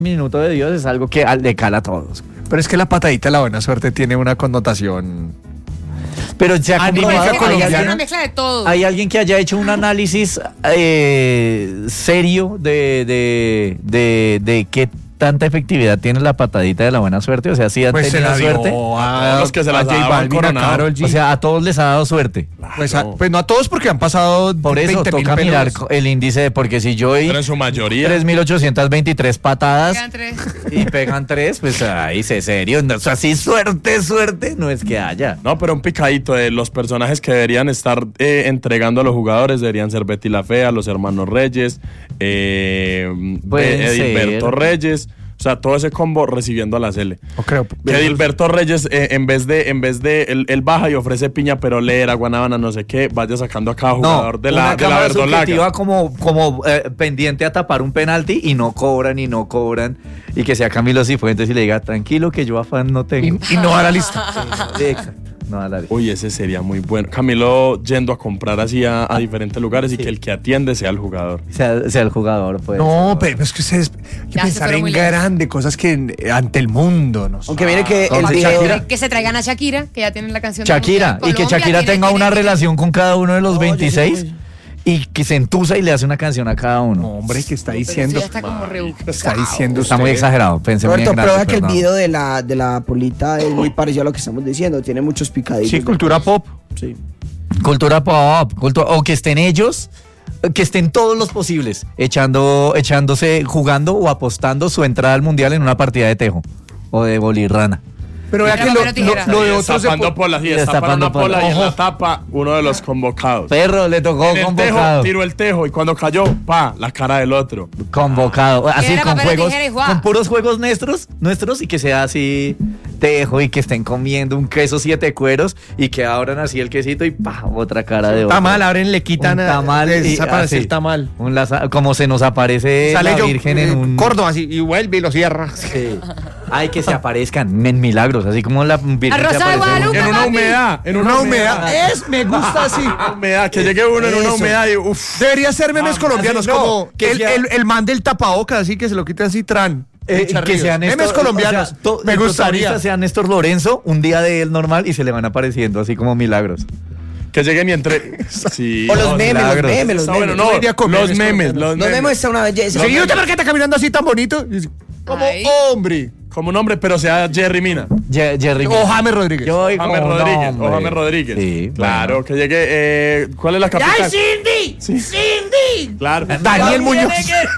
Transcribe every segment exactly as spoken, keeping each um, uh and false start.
minuto de Dios es algo que le cala a todos. Pero es que la patadita de la buena suerte tiene una connotación. Pero se ha comprobado, colombiana. ¿hay, Es una alguien, mezcla de todo. ¿hay alguien que haya hecho un análisis eh, serio de, de, de, de qué tanta efectividad tiene la patadita de la buena suerte? O sea, ¿sí han Pues se tenido la dio suerte? a, A los que se las a J daban Balvin, a Coronado. Karol G. O sea, a todos les ha dado suerte. Pues, a- pues no a todos porque han pasado Por eso veinte mil toca pelos. mirar co- el índice de, porque si yo oí Pero en su mayoría. tres mil ochocientas veintitrés patadas Quedan tres. y pegan tres, pues ahí se serio. No, o sea, sí, suerte, suerte, no es que haya. No, pero un picadito de los personajes que deberían estar eh, entregando a los jugadores deberían ser Betty la Fea, los hermanos Reyes, eh, Pueden Edilberto ser. Reyes. O sea, todo ese combo recibiendo a la Cele. No creo. Que Edilberto Reyes, eh, en vez de, en vez de, él, él baja y ofrece piña, pero leer, guanábana, no sé qué, vaya sacando a cada jugador de la, una de la cámara verdolaga. subjetiva como, como eh, pendiente a tapar un penalti y no cobran y no cobran. Y que sea Camilo Cifuentes y le diga, tranquilo que yo afán no tengo. Y, y no a la lista. Sí, exacto. No a la lista. Uy, ese sería muy bueno. Camilo yendo a comprar así a, a diferentes lugares y que el que atiende sea el jugador. Sea, sea el jugador, pues. No, pero es que ustedes hay que Ya se pensar fueron en muy lejos. grande, cosas que eh, ante el mundo, ¿no? Aunque mire que el Entonces, video... Shakira- Que se traigan a Shakira, que ya tienen la canción. de Shakira, Mundial. y que Colombia Shakira tiene- tenga tiene- una tiene- relación con cada uno de los No, yo veintiséis sé. y que se entusa y le hace una canción a cada No, uno. hombre, que está Pero eso diciendo. ya está como rebuscado. Está diciendo Está muy usted. exagerado, pensé muy Roberto, en prueba grande, que el perdón. video de la, de la polita es muy parecido a lo que estamos diciendo. Tiene muchos picaditos. Sí, cultura pop. Sí. Cultura pop, cultura, o que estén ellos, que estén todos los posibles, echando, echándose, jugando o apostando su entrada al mundial en una partida de tejo o de bolirrana. Pero vea Pero que lo, papel o tijera. lo- lo de Y otros destapando depo- polas, y y destapan destapando una pola polas. y en la Ojo. tapa uno de los convocados. Perro, le tocó En el tejo, convocado. tiró el tejo y cuando cayó, pa, la cara del otro. Convocado. Así Piedra, con papel o juegos, tijera y ¡guau! con puros juegos nuestros, nuestros y que sea así tejo y que estén comiendo un queso siete cueros y que abran así el quesito y pa, otra cara de otro. tamal, abren, le quitan un a- tamal y desaparece así. el tamal. Un laza- como se nos aparece Sale la yo, Virgen eh, en un Córdoba así y vuelve y lo cierra. Sí. Ay, que se aparezcan en milagros, así como la Virgen La se Rosa de aparece en un- Guadalupe. En una papi. humedad, en Una humedad. Es, me gusta así. Una humedad, que llegue uno en una Eso. humedad y uff. Debería ser memes Ah, colombianos, así no, como que el, sea- el, el man del tapabocas, así que se lo quita así, tran. Eh, Echa que ríos. sean memes estos- colombianos. o sea, to- me el gustaría. protagonista sea Néstor Lorenzo, un día de él normal y se le van apareciendo así como milagros. Que lleguen y entre. Sí. O los no, memes, los milagros. memes, los Está memes. bueno, no, Yo iría con los memes, memes, con los Los memes. memes está una belleza. Sí, ¿y usted por qué está caminando así tan bonito? Y dice, como Ay. hombre. Como un hombre, pero sea Jerry Mina. Ye- Jerry O James Rodríguez. Yo voy James con un Rodríguez. hombre. O James Rodríguez. Sí, Claro, bueno. que llegue. Eh, ¿Cuál es la capital? ¡Ay, Cindy! ¡Cindy! Claro. Daniel Muñoz.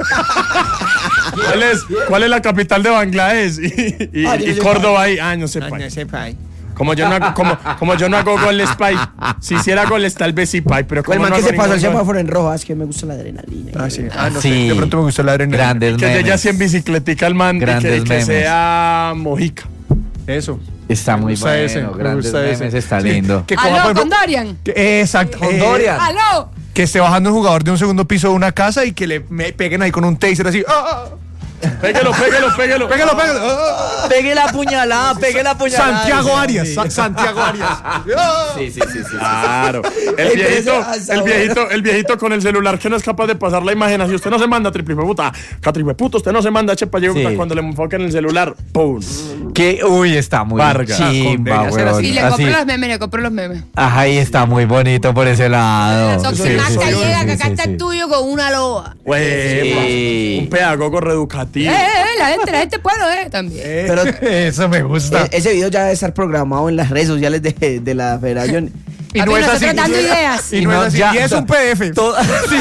¿Cuál es, ¿Cuál es la capital de Bangladesh? Y, y- Ah, yo y no sé Córdoba ahí. Ah, no sé. Ay, pa. no sé, pa. Como yo no hago, como, como yo no hago goles, pay. Si hiciera goles, tal vez sí, pay. Pero O como el man no que hago se pasó el ningún gol- semáforo en rojo. Es que me gusta la adrenalina. Ah, sí. Ah, no sé. Sí. De pronto me gustó la adrenalina. Grandes Que llegue memes. así en bicicletica el man y que, Grandes que memes. sea Mojica. Eso. Está Me muy gusta bueno, ese, me grandes gusta memes, ese. está Sí, lindo. Que como, Aló, por ejemplo, con Dorian. que- exacto. Con eh, Dorian. Aló. que esté bajando un jugador de un segundo piso de una casa y que le me peguen ahí con un taser así. ¡Ah! Péguelo, péguelo, péguelo. Pégalo, pégalo. ¡Ah! Pegue la puñalada, pegue la puñalada. Santiago Arias. Sí. Sa- Santiago Arias. ¡Ah! Sí, sí, sí, sí. Claro. El Ey, viejito, pero ese- el viejito, el viejito con el celular que no es capaz de pasar la imagen así. Usted no se manda, triple puta. Ca triple puta, usted no se manda, chepa, llega Sí. cuando le enfoquen el celular. ¡Pum! Que, uy, está muy Vargas. chimba, Ah, con- debería ser weón. Y le Así. compré los memes, le compré los memes. Ajá, ahí está muy bonito por ese lado. Son Sí, una sí, sí, llega sí, que acá sí, está sí. el tuyo con una loba. Sí. Un pedagogo reeducativo. Eh, eh, la gente, la gente pueblo, eh, también. Pero Eso me gusta. eh, ese video ya debe estar programado en las redes sociales de, de la federación. Y Papi, no es nosotros así. dando ideas. Y no es así. ya, Y es o sea, un P D F. Todo- sí.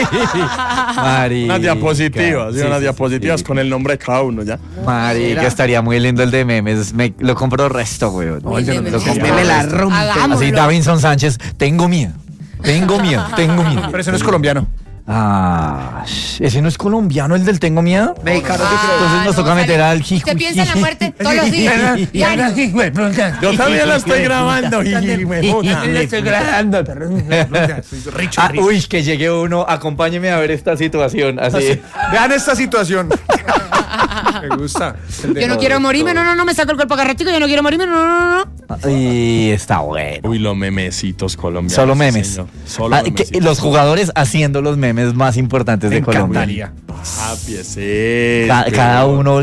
Marica. Unas diapositivas, sí, Sí, unas sí, diapositivas sí. con el nombre de cada uno ya. Marica, estaría muy lindo el de memes. Me, lo compro resto, weón. Uy, Yo de lo memes. compro Meme la resto. rompe. Hagámoslo. Así Davinson Sánchez, tengo miedo. Tengo miedo, tengo miedo. Pero ese no es colombiano. Ah, sh- ese no es colombiano el del tengo miedo. Mexicano, ¿qué crees? Entonces nos toca no, meter sale- al Usted piensa en la muerte todos los días. diario. Yo también la estoy grabando. estoy grabando. Ah, uy, que llegue uno, acompáñeme a ver esta situación. Así. Vean esta situación. Me gusta. El de- Yo no quiero morirme, no, no, no, me saco el cuerpo agarratico, yo no quiero morirme, no, no, no, no. Y está bueno. Uy, los memecitos colombianos. Solo sí, memes. señor. Solo Ah, que- memecitos. los jugadores haciendo los memes más importantes Me de Colombia. encantaría. Ah, piecete. Ca- cada uno